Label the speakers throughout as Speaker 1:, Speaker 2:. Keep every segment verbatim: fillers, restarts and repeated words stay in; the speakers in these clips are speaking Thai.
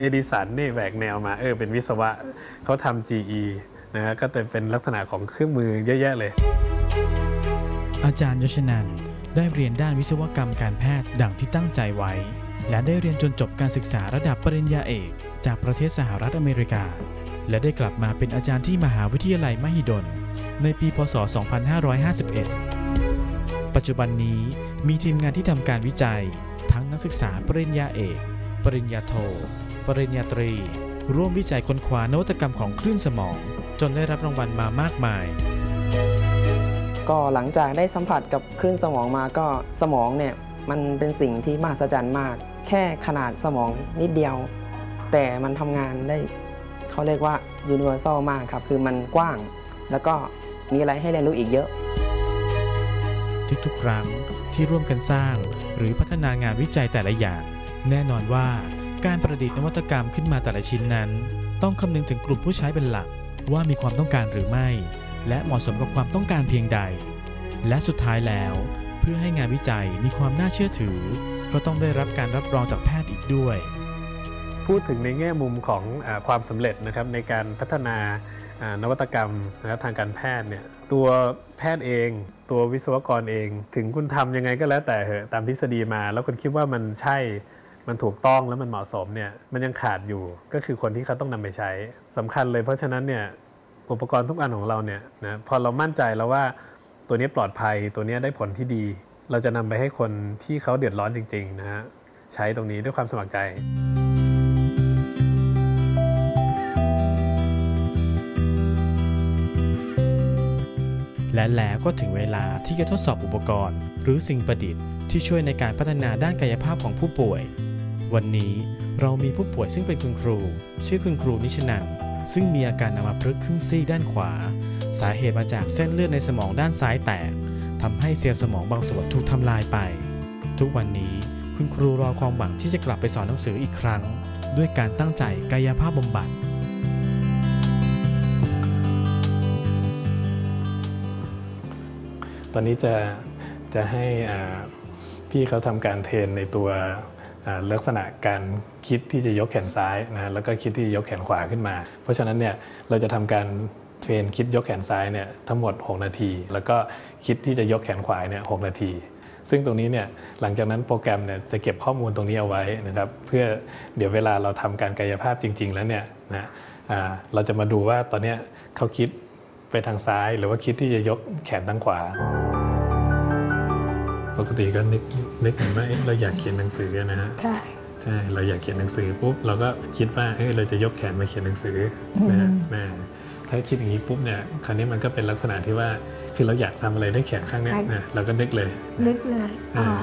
Speaker 1: เอดิสันนี่แหวกแนวมาเออเป็นวิศวะเขาทำ จี อี นะฮะก็จะเป็นลักษณะของเครื่องมือเยอะแยะเลย
Speaker 2: อาจารย์ยชนันท์ได้เรียนด้านวิศวกรรมการแพทย์ดังที่ตั้งใจไว้และได้เรียนจนจบการศึกษาระดับปริญญาเอกจากประเทศสหรัฐอเมริกาและได้กลับมาเป็นอาจารย์ที่มหาวิทยาลัยมหิดลในปีพ.ศ. สองพันห้าร้อยห้าสิบเอ็ดปัจจุบันนี้มีทีมงานที่ทำการวิจัยทั้งนักศึกษาปริญญาเอกปริญญาโทปริญญาตรีร่วมวิจัยค้นคว้านวัตกรรมของคลื่นสมองจนได้รับรางวัลมามากมาย
Speaker 3: ก็หลังจากได้สัมผัสกับคลื่นสมองมาก็สมองเนี่ยมันเป็นสิ่งที่มหัศจรรย์มากแค่ขนาดสมองนิดเดียวแต่มันทำงานได้เขาเรียกว่า universal มากครับคือมันกว้างแล้วก็มีอะไรให้เรียนรู้อีกเยอะ
Speaker 2: ทุกๆครั้งที่ร่วมกันสร้างหรือพัฒนางานวิจัยแต่ละอย่างแน่นอนว่าการประดิษฐ์นวัตกรรมขึ้นมาแต่ละชิ้นนั้นต้องคำนึงถึงกลุ่มผู้ใช้เป็นหลักว่ามีความต้องการหรือไม่และเหมาะสมกับความต้องการเพียงใดและสุดท้ายแล้วเพื่อให้งานวิจัยมีความน่าเชื่อถือก็ต้องได้รับการรับรองจากแพทย์อีกด้วย
Speaker 1: พูดถึงในแง่มุมของอความสำเร็จนะครับในการพัฒนานวัตกรรมนะครับทางการแพทย์เนี่ยตัวแพทย์เองตัววิศวกรเองถึงคุณทำยังไงก็แล้วแต่เหอะตามทฤษฎีมาแล้วคุณคิดว่ามันใช่มันถูกต้องแล้วมันเหมาะสมเนี่ยมันยังขาดอยู่ก็คือคนที่เขาต้องนำไปใช้สำคัญเลยเพราะฉะนั้นเนี่ยอุปกรณ์ทุกอันของเราเนี่ยนะพอเรามั่นใจแล้วว่าตัวนี้ปลอดภัยตัวนี้ได้ผลที่ดีเราจะนำไปให้คนที่เขาเดือดร้อนจริงๆนะฮะใช้ตรงนี้ด้วยความสมัครใจ
Speaker 2: และแล้วก็ถึงเวลาที่จะทดสอบอุปกรณ์หรือสิ่งประดิษฐ์ที่ช่วยในการพัฒนาด้านกายภาพของผู้ป่วยวันนี้เรามีผู้ป่วยซึ่งเป็นคุณครูชื่อคุณครูนิชนันท์ซึ่งมีอาการอัมพฤกษ์ครึ่งซีกด้านขวาสาเหตุมาจากเส้นเลือดในสมองด้านซ้ายแตกทำให้เซลล์สมองบางส่วนถูกทำลายไปทุกวันนี้คุณครูรอความหวังที่จะกลับไปสอนหนังสืออีกครั้งด้วยการตั้งใจกายภาพบำบัด
Speaker 1: ตอนนี้จะจะให้พี่เขาทำการเทรนในตัวลักษณะการคิดที่จะยกแขนซ้ายนะแล้วก็คิดที่จะยกแขนขวาขึ้นมาเพราะฉะนั้นเนี่ยเราจะทำการเทรนคิดยกแขนซ้ายเนี่ยทั้งหมดหกนาทีแล้วก็คิดที่จะยกแขนขวาเนี่ยหกนาทีซึ่งตรงนี้เนี่ยหลังจากนั้นโปรแกรมเนี่ยจะเก็บข้อมูลตรงนี้เอาไว้นะครับเพื่อเดี๋ยวเวลาเราทำการกายภาพจริงๆแล้วเนี่ยนะเราจะมาดูว่าตอนนี้เขาคิดไปทางซ้ายหรือว่าคิดที่จะยกแขนทางขวาปกติก็นึกนึกเหมือนว่าเราอยากเขียนหนังสือนะฮะใช่ใช่เราอยากเขียนหนังสือปุ๊บเราก็คิดว่าเฮ้ยเราจะยกแขนมาเขียนหนังสือนะนะถ้าคิดอย่างนี้ปุ๊บเนี่ยคราวนี้มันก็เป็นลักษณะที่ว่าคือเราอยากทำอะไรด้วยแขนข้างนี้นะเราก็นึกเลย
Speaker 4: นึกเลย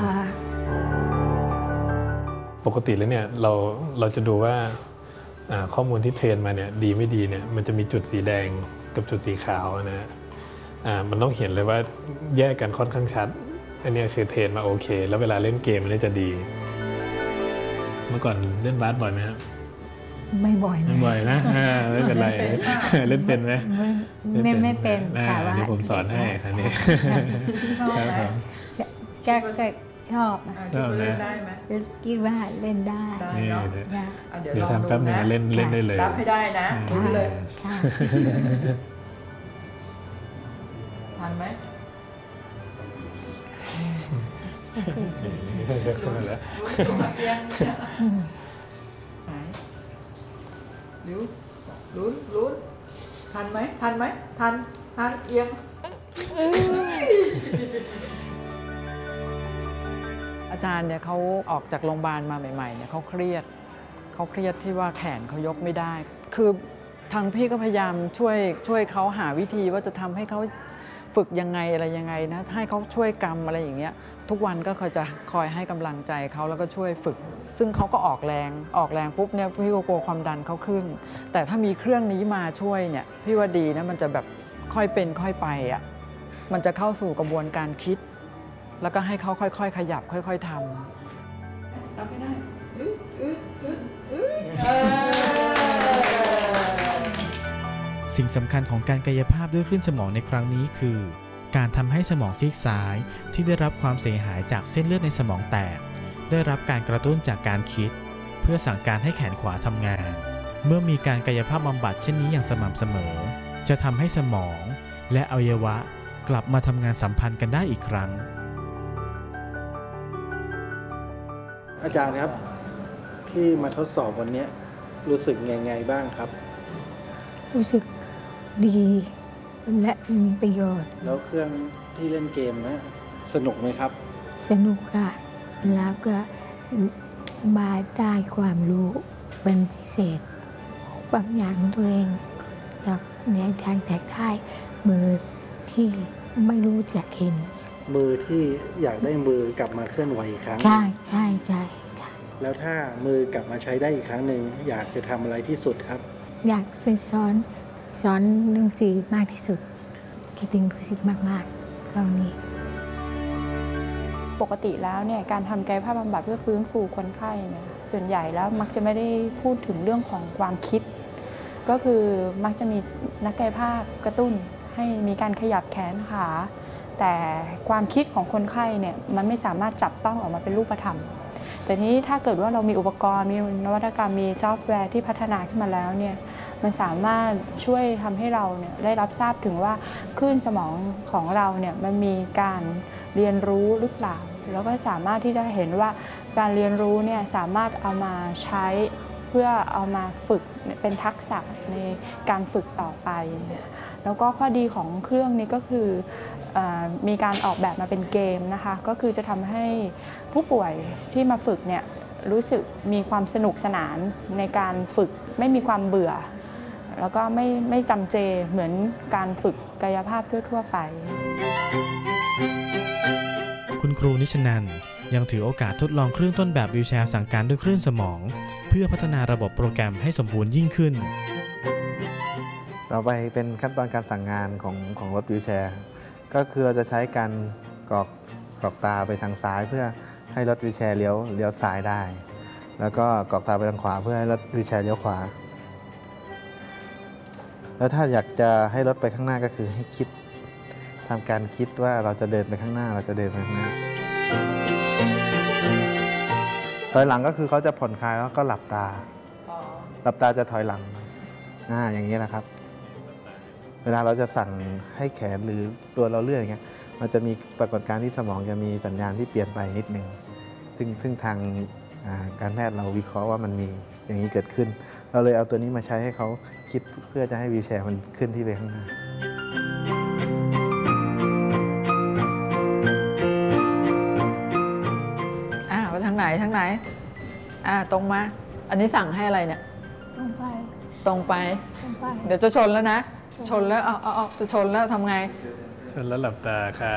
Speaker 1: ปกติแล้วเนี่ยเราเราจะดูว่าข้อมูลที่เทรนมาเนี่ยดีไม่ดีเนี่ยมันจะมีจุดสีแดงกับจุดสีขาวนะมันต้องเห็นเลยว่าแยกกันค่อนข้างชัดอันนี้คือเทรนมาโอเคแล้วเวลาเล่นเกมมันจะดีเมื่อก่อนเล่นบาสบ่อยไหมครับ
Speaker 4: ไม่บ่อย
Speaker 1: ไม่บ่อยนะไม่เป็นไรเล่นเป็นไหม
Speaker 4: ไม่ไม่เป็น
Speaker 1: แต่ว่าเดี๋ยวผมสอนให้ครั้นี้
Speaker 4: ชอบไหมแจ๊กก็ชอบนะ
Speaker 1: ชอบนะ
Speaker 4: คิดว่าเล่นได้
Speaker 1: เดี๋ยวทำแป๊บนึงเล่นเล่นได้เลย
Speaker 5: รับให้ได้นะรู้เลยทันไหมลุ้นลุ้นลุ้นทันไหมทันไหมทันทันเอียงอาจารย์เนี่ยเขาออกจากโรงพยาบาลมาใหม่ๆเนี่ยเขาเครียดเขาเครียดที่ว่าแขนเขายกไม่ได้คือทางพี่ก็พยายามช่วยช่วยเขาหาวิธีว่าจะทำให้เขาฝึกยังไงอะไรยังไงนะให้เขาช่วยกรรมอะไรอย่างเงี้ยทุกวันก็คอยจะคอยให้กำลังใจเขาแล้วก็ช่วยฝึกซึ่งเขาก็ออกแรงออกแรงปุ๊บเนี่ยพี่ก็กลัวความดันเขาขึ้นแต่ถ้ามีเครื่องนี้มาช่วยเนี่ยพี่ว่าดีนะมันจะแบบค่อยเป็นค่อยไปอ่ะมันจะเข้าสู่กระบวนการคิดแล้วก็ให้เขาค่อยๆขยับค่อยๆทำรับไม่ได้
Speaker 2: สิ่งสำคัญของการกายภาพด้วยคลื่นสมองในครั้งนี้คือการทำให้สมองซีกซ้ายที่ได้รับความเสียหายจากเส้นเลือดในสมองแตกได้รับการกระตุ้นจากการคิดเพื่อสั่งการให้แขนขวาทำงาน เมื่อมีการกายภาพบำบัดเช่นนี้อย่างสม่ำเสมอจะทำให้สมองและอวัยวะกลับมาทำงานสัมพันธ์กันได้อีกครั้ง
Speaker 6: อาจารย์ครับที่มาทดสอบวันนี้รู้สึกไงไงบ้างครับ
Speaker 4: รู้สึกดีและมีประโยชน์
Speaker 6: แล้วเครื่องที่เล่นเกมนะสนุกไหมครับ
Speaker 4: สนุกค่ะแล้วก็มาได้ความรู้เป็นพิเศษบางอย่างตัวเองอยากในทางแตกได้มือที่ไม่รู้จักเห็น
Speaker 6: มือที่อยากได้มือกลับมาเคลื่อนไหวอีกครั้ง
Speaker 4: ใช่ใช่ใช่
Speaker 6: แล้วถ้ามือกลับมาใช้ได้อีกครั้งหนึ่งอยากจะทำอะไรที่สุดครับ
Speaker 4: อยากไปสอนสอนหนังสือมากที่สุดคิดถึงลูกศิษย์มากๆตอนนี้
Speaker 7: ปกติแล้วเนี่ยการทำกายภาพบำบัดเพื่อฟื้นฟูคนไข้เนี่ยส่วนใหญ่แล้วมักจะไม่ได้พูดถึงเรื่องของความคิดก็คือมักจะมีนักกายภาพกระตุ้นให้มีการขยับแขนขาแต่ความคิดของคนไข้เนี่ยมันไม่สามารถจับต้องออกมาเป็นรูปธรรมแต่ทีนี้ถ้าเกิดว่าเรามีอุปกรณ์มีนวัตกรรมมีซอฟต์แวร์ที่พัฒนาขึ้นมาแล้วเนี่ยมันสามารถช่วยทำให้เราเนี่ยได้รับทราบถึงว่าคลื่นสมองของเราเนี่ยมันมีการเรียนรู้หรือเปล่าแล้วก็สามารถที่จะเห็นว่าการเรียนรู้เนี่ยสามารถเอามาใช้เพื่อเอามาฝึกเป็นทักษะในการฝึกต่อไปแล้วก็ข้อดีของเครื่องนี้ก็คือมีการออกแบบมาเป็นเกมนะคะก็คือจะทำให้ผู้ป่วยที่มาฝึกเนี่ยรู้สึกมีความสนุกสนานในการฝึกไม่มีความเบื่อแล้วก็ไม่ไม่จำเจเหมือนการฝึกกายภาพทั่วๆไป
Speaker 2: คุณครูนิชนันท์ยังถือโอกาสทดลองเครื่องต้นแบบวีลแชร์สั่งการด้วยคลื่นสมองเพื่อพัฒนาระบบโปรแกรมให้สมบูรณ์ยิ่งขึ้น
Speaker 8: ต่อไปเป็นขั้นตอนการสั่งงานของของรถวีลแชร์ก็คือเราจะใช้การกรอกกรอกตาไปทางซ้ายเพื่อให้รถวีลแชร์เลี้ยวเลี้ยวซ้ายได้แล้วก็กรอกตาไปทางขวาเพื่อให้รถวีลแชร์เลี้ยวขวาแล้วถ้าอยากจะให้รถไปข้างหน้าก็คือให้คิดทำการคิดว่าเราจะเดินไปข้างหน้าเราจะเดินไปข้างหน้าถอยหลังก็คือเขาจะผ่อนคลายแล้วก็หลับตาหลับตาจะถอยหลังอ่าอย่างนี้นะครับเวลาเราจะสั่งให้แขนหรือตัวเราเลื่อนอย่างเงี้ยมันจะมีปรากฏการณ์ที่สมองจะมีสัญญาณที่เปลี่ยนไปนิดนึงซึ่งซึ่งทางการแพทย์เราวิเคราะห์ว่ามันมีอย่างนี้เกิดขึ้นเราเลยเอาตัวนี้มาใช้ให้เขาคิดเพื่อจะให้วีลแชร์มันขึ้นที่ไปข้างหน้า
Speaker 5: อ่าไปทางไหนทางไหนอ่าตรงมาอันนี้สั่งให้อะไรเนี่ย
Speaker 4: ตรงไป
Speaker 5: ตรงไปเดี๋ยวจะชนแล้วนะชนแล้วเอาเอาเอาจะชนแล้วทำไง
Speaker 1: ชนแล้วหลับตาค่ะ